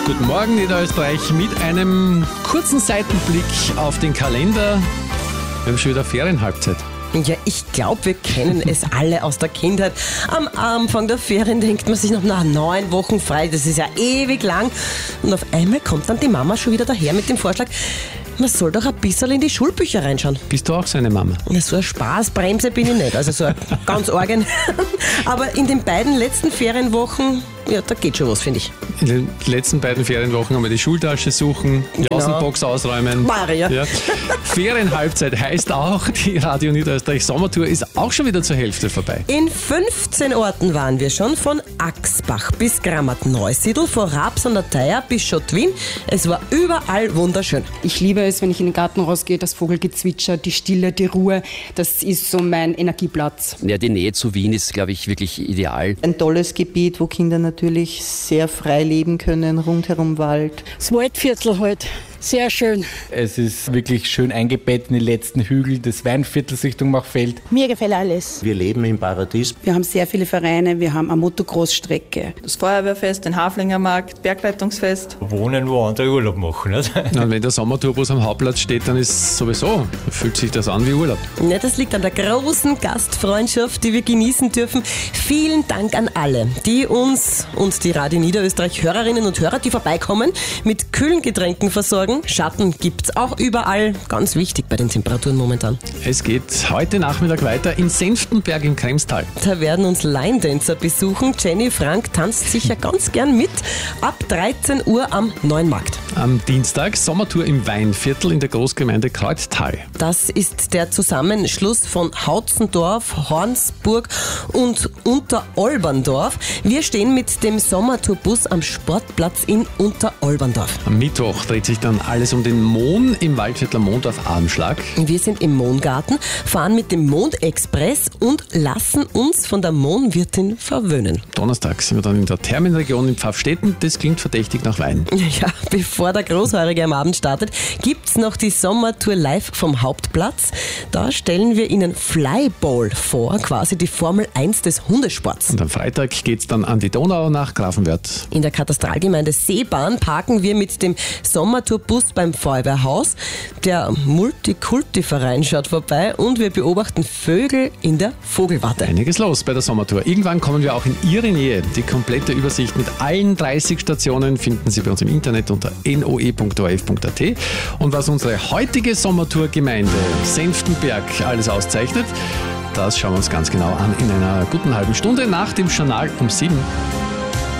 Guten Morgen, Niederösterreich, mit einem kurzen Seitenblick auf den Kalender. Wir haben schon wieder Ferienhalbzeit. Ja, ich glaube, wir kennen es alle aus der Kindheit. Am Anfang der Ferien denkt man sich noch nach 9 Wochen frei, das ist ja ewig lang. Und auf einmal kommt dann die Mama schon wieder daher mit dem Vorschlag, man soll doch ein bisschen in die Schulbücher reinschauen. Bist du auch so eine Mama? Na, so eine Spaßbremse bin ich nicht, also so ganz argen. Aber in den beiden letzten Ferienwochen, ja, da geht schon was, finde ich. In den letzten beiden Ferienwochen haben wir die Schultasche suchen, die Außenbox ausräumen. Maria. Ja. Ferienhalbzeit heißt auch, die Radio Niederösterreich Sommertour ist auch schon wieder zur Hälfte vorbei. In 15 Orten waren wir schon, von Axbach bis Grammat-Neusiedl, von Raps an der Theier bis Schottwin. Es war überall wunderschön. Ich liebe es, wenn ich in den Garten rausgehe, das Vogelgezwitscher, die Stille, die Ruhe. Das ist so mein Energieplatz. Ja, die Nähe zu Wien ist, glaube ich, wirklich ideal. Ein tolles Gebiet, wo Kinder natürlich sehr frei leben können, rundherum Wald. Das Waldviertel halt, sehr schön. Es ist wirklich schön eingebettet in die letzten Hügel des Weinviertels Richtung Machfeld. Mir gefällt alles. Wir leben im Paradies. Wir haben sehr viele Vereine, wir haben eine Motocross-Strecke. Das Feuerwehrfest, den Haflingermarkt, Bergleitungsfest. Wohnen, wo andere Urlaub machen. Nicht? Und wenn der Sommertourbus am Hauptplatz steht, dann ist sowieso, fühlt sich das an wie Urlaub. Ja, das liegt an der großen Gastfreundschaft, die wir genießen dürfen. Vielen Dank an alle, die uns und die Radio Niederösterreich Hörerinnen und Hörer, die vorbeikommen, mit kühlen Getränken versorgen. Schatten gibt's auch überall. Ganz wichtig bei den Temperaturen momentan. Es geht heute Nachmittag weiter in Senftenberg im Kremstal. Da werden uns Line-Dancer besuchen. Jenny Frank tanzt sicher ganz gern mit. Ab 13 Uhr am Neuenmarkt. Am Dienstag Sommertour im Weinviertel in der Großgemeinde Kreuztal. Das ist der Zusammenschluss von Hautzendorf, Hornsburg und Unterolberndorf. Wir stehen mit dem Sommertourbus am Sportplatz in Unterolberndorf. Am Mittwoch dreht sich dann alles um den Mohn im Waldviertler Mondorf-Abendschlag. Wir sind im Mohngarten, fahren mit dem Mondexpress und lassen uns von der Mohnwirtin verwöhnen. Donnerstag sind wir dann in der Thermenregion in Pfaffstätten. Das klingt verdächtig nach Wein. Ja, bevor der Großhaarige am Abend startet, gibt's noch die Sommertour live vom Hauptplatz. Da stellen wir Ihnen Flyball vor, quasi die Formel 1 des Hundesports. Und am Freitag geht's dann an die Donau nach Grafenwörth. In der Katastralgemeinde Seebahn parken wir mit dem Sommertourbus beim Feuerwehrhaus. Der Multikulti-Verein schaut vorbei und wir beobachten Vögel in der Vogelwarte. Einiges los bei der Sommertour. Irgendwann kommen wir auch in Ihre Nähe. Die komplette Übersicht mit allen 30 Stationen finden Sie bei uns im Internet unter noe.orf.at. Und was unsere heutige Sommertour-Gemeinde Senftenberg alles auszeichnet, das schauen wir uns ganz genau an in einer guten halben Stunde nach dem Journal um 7.